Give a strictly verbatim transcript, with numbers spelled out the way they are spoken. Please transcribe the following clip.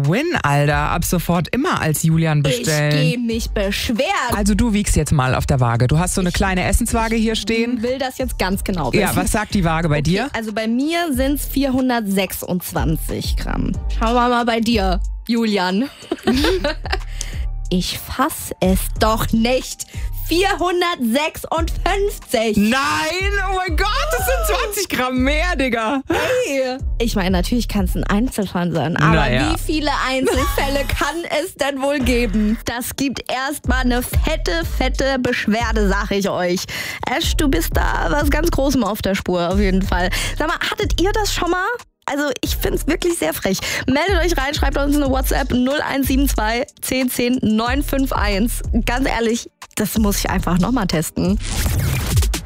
Win, Alter. Ab sofort immer als Julian bestellen. Ich gehe mich beschweren. Also du wiegst jetzt mal auf der Waage. Du hast so eine kleine Essenswaage hier stehen. Ich will das jetzt ganz genau wissen. Ja, was sagt die Waage bei okay, dir? Also bei mir sind es vierhundertsechsundzwanzig Gramm. Schauen wir mal bei dir, Julian. Ich fass es doch nicht. vierhundertsechsundfünfzig. Nein, oh mein Gott, das sind zwanzig Gramm mehr, Digga. Hey. Ich meine, natürlich kann es ein Einzelfall sein, aber Naja. wie viele Einzelfälle kann es denn wohl geben? Das gibt erstmal eine fette, fette Beschwerde, sag ich euch. Ash, du bist da was ganz Großem auf der Spur, auf jeden Fall. Sag mal, hattet ihr das schon mal? Also ich finde es wirklich sehr frech. Meldet euch rein, schreibt uns eine WhatsApp null eins sieben zwei, zehn zehn, neun fünf eins. Ganz ehrlich, das muss ich einfach nochmal testen.